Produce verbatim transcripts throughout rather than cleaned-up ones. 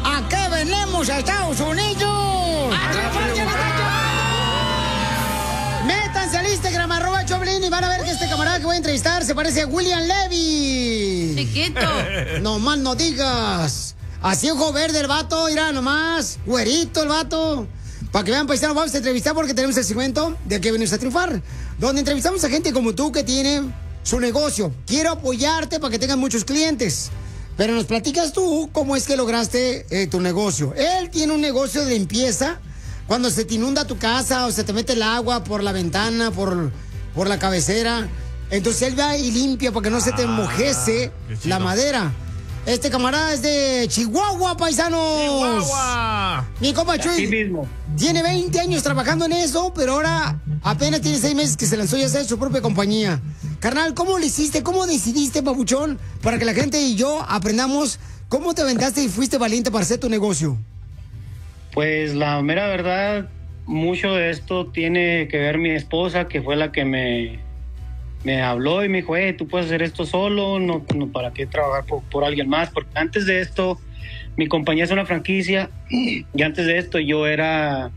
¿A qué venimos a Estados Unidos? ¡A triunfar, Métanse al Instagram, arroba Choplin, y van a ver que este camarada que voy a entrevistar se parece a William Levy. Chiquito. No más no digas. Así ojo verde el vato, mira nomás. Güerito el vato. Para que vean, paisanos, vamos a entrevistar porque tenemos el segmento de que venimos a triunfar, donde entrevistamos a gente como tú que tiene su negocio. Quiero apoyarte para que tengas muchos clientes. Pero nos platicas tú cómo es que lograste eh, tu negocio. Él tiene un negocio de limpieza. Cuando se te inunda tu casa o se te mete el agua por la ventana, por, por la cabecera, entonces él va y limpia para que no se te mojece la madera. Este camarada es de Chihuahua, paisanos. ¡Chihuahua! Mi compa Chuy Así mismo. tiene veinte años trabajando en eso, pero ahora apenas tiene seis meses que se lanzó ya a hacer su propia compañía. Carnal, ¿cómo le hiciste? ¿Cómo decidiste, papuchón? Para que la gente y yo aprendamos cómo te aventaste y fuiste valiente para hacer tu negocio. Pues la mera verdad, mucho de esto tiene que ver mi esposa, que fue la que me, me habló y me dijo, hey, tú puedes hacer esto solo, no, no para qué trabajar por, por alguien más, porque antes de esto, mi compañía es una franquicia, y antes de esto yo era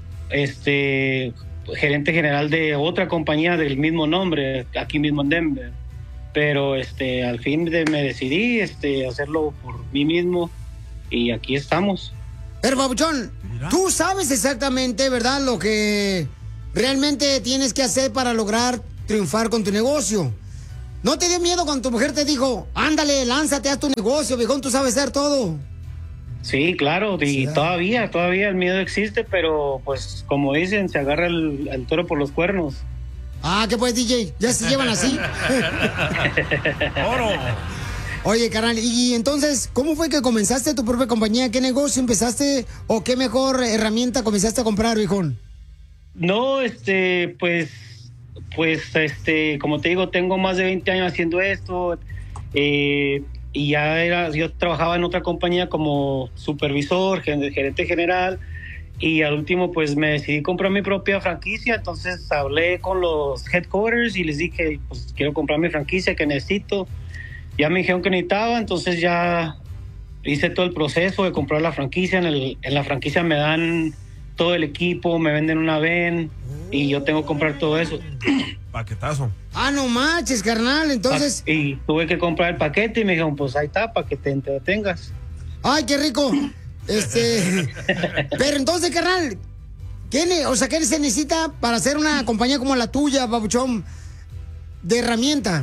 este gerente general de otra compañía del mismo nombre, aquí mismo en Denver. Pero este al fin de, me decidí este hacerlo por mí mismo y aquí estamos. Pero, papuchón, tú sabes exactamente, ¿verdad?, lo que realmente tienes que hacer para lograr triunfar con tu negocio. ¿No te dio miedo cuando tu mujer te dijo, ándale, lánzate, haz tu negocio, viejón, tú sabes hacer todo? Sí, claro, y Sí. todavía, todavía el miedo existe, pero pues como dicen, se agarra el, el toro por los cuernos. Ah, ¿qué pues, D J? ¿Ya se llevan así? ¡Oro! Oye, carnal, y entonces, ¿cómo fue que comenzaste tu propia compañía? ¿Qué negocio empezaste o qué mejor herramienta comenzaste a comprar, viejón? No, este, pues, pues, este, como te digo, tengo más de veinte años haciendo esto, eh, y ya era, yo trabajaba en otra compañía como supervisor, gen- gerente general, y al último, pues, me decidí comprar mi propia franquicia, entonces hablé con los headquarters y les dije, pues, quiero comprar mi franquicia que necesito. Ya me dijeron que necesitaba, entonces ya hice todo el proceso de comprar la franquicia. En, el, en la franquicia me dan todo el equipo, me venden una van y yo tengo que comprar todo eso. Paquetazo. Ah, no manches, carnal, entonces... Y tuve que comprar el paquete y me dijeron, pues ahí está, para que te entretengas. ¡Ay, qué rico! Este... Pero entonces, carnal, ¿qué ne- o sea, ¿qué se necesita para hacer una compañía como la tuya, papuchón, de herramienta?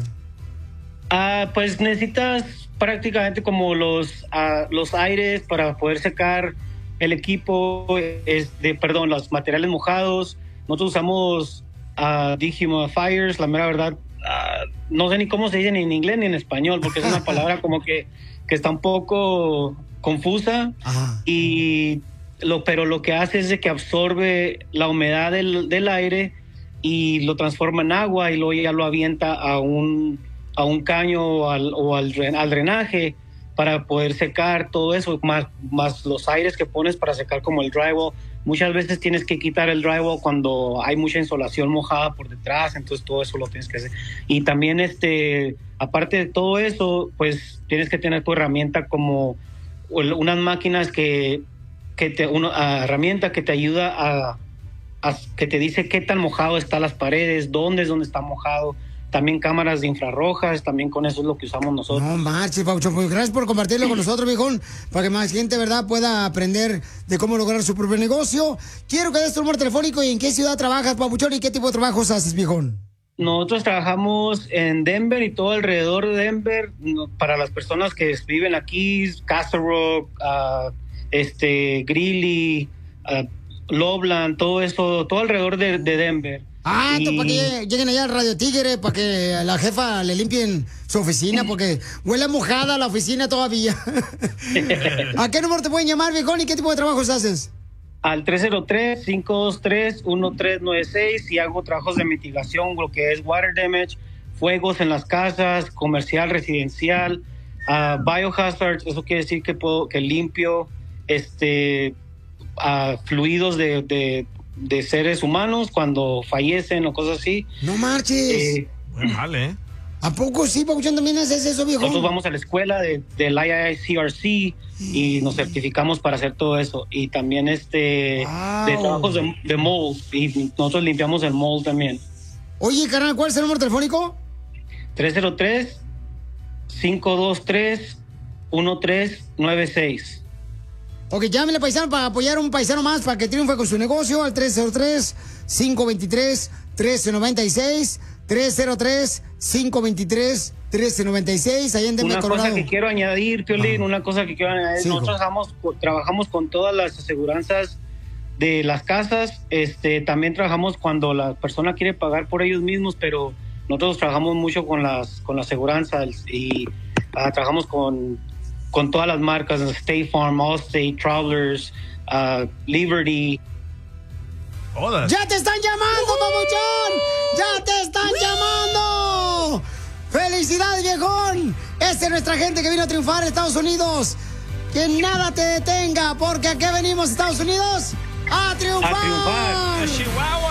Ah, pues necesitas prácticamente como los, ah, los aires para poder secar el equipo, es de, perdón, los materiales mojados. Nosotros usamos uh, dehumidifiers, la mera verdad, uh, no sé ni cómo se dice ni en inglés ni en español, porque es una palabra como que, que está un poco confusa. Ajá. Y lo, pero lo que hace es de que absorbe la humedad del, del aire y lo transforma en agua y luego ya lo avienta a un, a un caño o al, o al, dren- al drenaje para poder secar todo eso, más, más los aires que pones para secar como el drywall. Muchas veces tienes que quitar el drywall cuando hay mucha insolación mojada por detrás, entonces todo eso lo tienes que hacer. Y también, este, aparte de todo eso, pues tienes que tener tu herramienta como unas máquinas que, que te, una herramienta que te ayuda a, a, que te dice qué tan mojado están las paredes, dónde es donde está mojado. También cámaras de infrarrojas, también con eso es lo que usamos nosotros. No marches, Pauchón, pues gracias por compartirlo con nosotros, viejón, para que más gente, ¿verdad?, pueda aprender de cómo lograr su propio negocio. Quiero que des tu número telefónico y en qué ciudad trabajas, Papuchón, y qué tipo de trabajos haces, viejón. Nosotros trabajamos en Denver y todo alrededor de Denver. No, para las personas que viven aquí, Castle Rock, uh, este, Greeley, uh, Loveland, todo eso, todo alrededor de, de Denver. Ah, esto Y- para que lleguen allá al Radio Tigre, para que a la jefa le limpien su oficina, porque huele mojada la oficina todavía. ¿A qué número te pueden llamar, viejón, y qué tipo de trabajos haces? Al tres cero tres, cinco dos tres, uno tres nueve seis y hago trabajos de mitigación, lo que es water damage, fuegos en las casas, comercial, residencial, uh, biohazards, eso quiere decir que puedo, que limpio este uh, fluidos de, de, de seres humanos cuando fallecen o cosas así. No marches. Eh, Buen jale, ¿eh? ¿A poco sí, Papuchón, también haces eso, viejo? Nosotros vamos a la escuela de, del I I C R C y nos certificamos para hacer todo eso. Y también este Wow. de trabajos de, de mold. Y nosotros limpiamos el mold también. Oye, carnal, ¿cuál es el número telefónico? tres cero tres, cinco dos tres, uno tres nueve seis. Ok, llámele, paisano, para apoyar a un paisano más para que triunfe con su negocio al tres cero tres, cinco dos tres, uno tres nueve seis. tres cero tres, cinco dos tres, uno tres nueve seis, ahí en Denver, Una Colorado. cosa que quiero añadir, Piolín, una cosa que quiero añadir. Sí, Nosotros trabajamos, trabajamos con todas las aseguranzas de las casas. Este, también trabajamos cuando la persona quiere pagar por ellos mismos, pero nosotros trabajamos mucho con las con las aseguranzas y uh, trabajamos con, con todas las marcas, State Farm, Allstate, Travelers, uh, Liberty. Todas. ¡Ya te están llamando, papuchón! ¡Ya te están llamando! ¡Felicidades, viejón! Esta es nuestra gente que vino a triunfar en Estados Unidos. Que nada te detenga, porque aquí venimos, Estados Unidos, a triunfar. A triunfar. A Chihuahua.